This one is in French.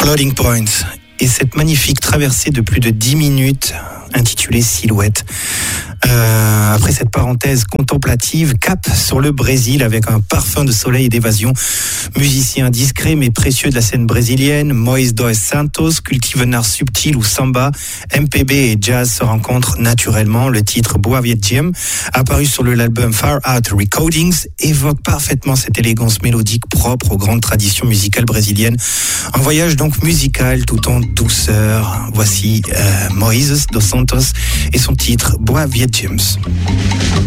Floating Point et cette magnifique traversée de plus de 10 minutes intitulée Silhouette. Après cette parenthèse contemplative, cap sur le Brésil avec un parfum de soleil et d'évasion. Musicien discret mais précieux de la scène brésilienne, Moïse dos Santos cultive un art subtil où samba, MPB et jazz se rencontrent naturellement. Le titre Boa Vietjem, apparu sur l'album Far Out Recordings, évoque parfaitement cette élégance mélodique propre aux grandes traditions musicales brésiliennes. Un voyage donc musical tout en douceur. Voici Moïse dos Santos et son titre Boa Vietjem.